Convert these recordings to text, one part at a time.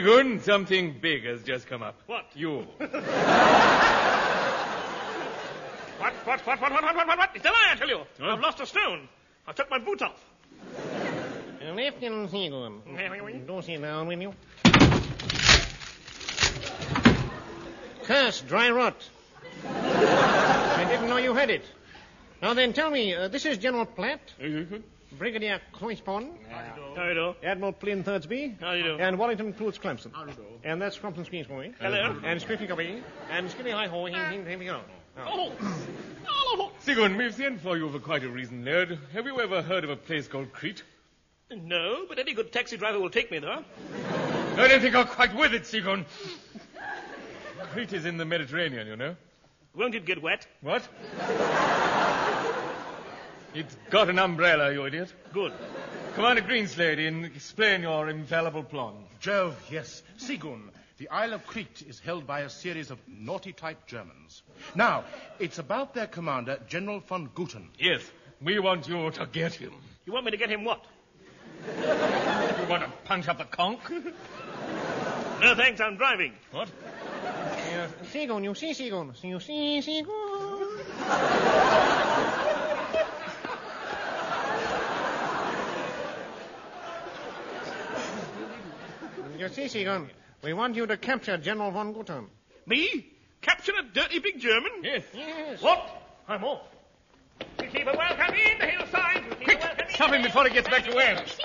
Seagoon, something big has just come up. What? You. What? It's a lie, I tell you. Huh? I've lost a stone. I took my boots off. Lieutenant Seagoon, do sit down, will you? Curse, dry rot. I didn't know you had it. Now then, tell me, this is General Platt, Brigadier Cloyspon, How do you do? Admiral Flynn Thursby, How do you do? and Wellington Cloots Clemson. How do you do? And that's Crumpton Squeeze Boy. Hello. And Scriffy Cubby, and Skinny High Ho, here we go. Oh. Seagoon, we've sent for you for quite a reason, Laird. Have you ever heard of a place called Crete? No, but any good taxi driver will take me there. I don't think you're quite with it, Seagoon. Crete is in the Mediterranean, you know. Won't it get wet? What? It's got an umbrella, you idiot. Good. Commander Greenslade, explain your infallible plan. Jove, yes. Seagoon, the Isle of Crete is held by a series of naughty-type Germans. Now, it's about their commander, General von Guten. Yes, we want you to get him. You want me to get him what? You want to punch up the conch? No, thanks, I'm driving. What? Seagoon, you see Seagoon. You see Seagoon. You see, Seagoon, we want you to capture General von Guten. Me? Capture a dirty big German? Yes. Yes. What? I'm off. We keep a welcome in the hillside. We keep Quick, a welcome in. stop him before he gets back to Wales.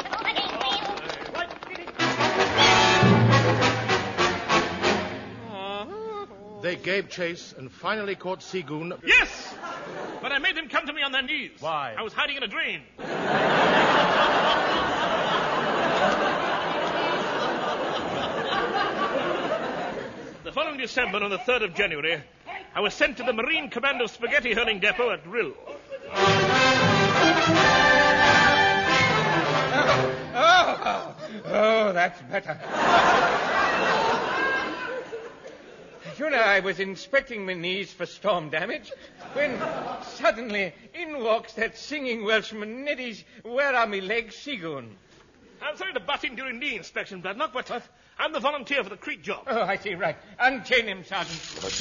They gave chase and finally caught Seagoon. Yes! But I made them come to me on their knees. Why? I was hiding in a drain. The following December, on the 3rd of January, I was sent to the Marine Commando Spaghetti Hurling Depot at Rill. Oh, that's better. You know, I was inspecting my knees for storm damage when suddenly in walks that singing Welshman, Neddy's Where Are Me Legs, Seagoon. I'm sorry to butt in during knee inspection, Bloodnock, but I'm the volunteer for the Crete job. Oh, I see, right. Unchain him, Sergeant.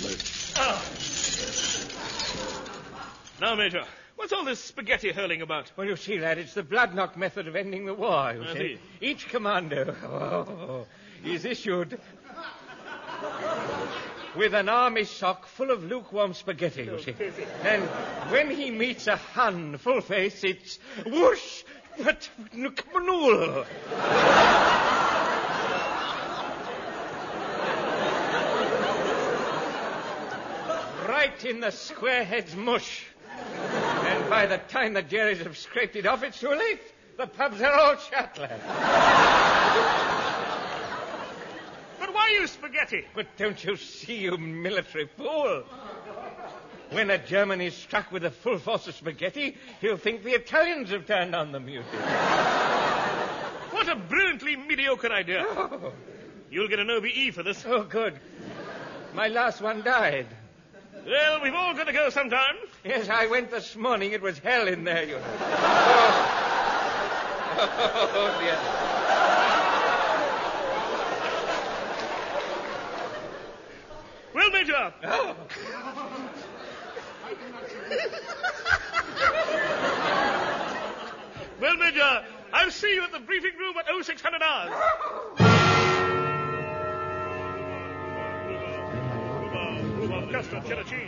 Now, Major, what's all this spaghetti hurling about? Well, you see, lad, it's the Bloodnock method of ending the war, you I see. see. Each commando is issued with an army sock full of lukewarm spaghetti, you see. And when he meets a Hun full face, it's whoosh, but Nkmanul. Right in the squarehead's mush. And by the time the Jerrys have scraped it off, it's too late. The pubs are all shut, lad. But why use spaghetti? But don't you see, you military fool? When a German is struck with a full force of spaghetti, he'll think the Italians have turned on the mutiny. What a brilliantly mediocre idea. Oh. You'll get an OBE for this. Oh, good. My last one died. Well, we've all got to go sometime. Yes, I went this morning. It was hell in there, you know. Oh dear. Well, Major. Oh. Well, Major, I'll see you at the briefing room at 0600 hours. Custard, cheddar cheese.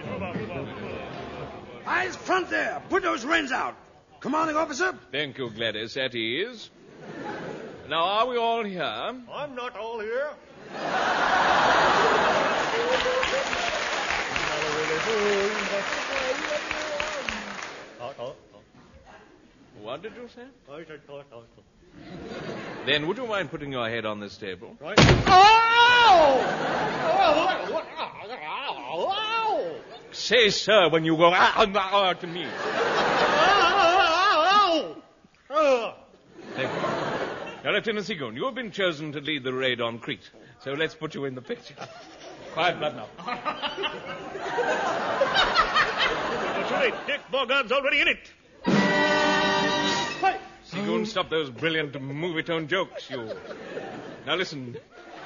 Eyes front there. Put those wrens out. Commanding officer? Thank you, Gladys. At ease. Now, are we all here? I'm not all here. What did you say? Then would you mind putting your head on this table? Right. Say, sir, when you go to me. Thank you. Now, Lieutenant Seagoon, you have been chosen to lead the raid on Crete, so let's put you in the picture. Quiet, blood now. That's right. Dick Bogart's already in it. Seagoon, stop those brilliant movie-tone jokes, you. Now, listen.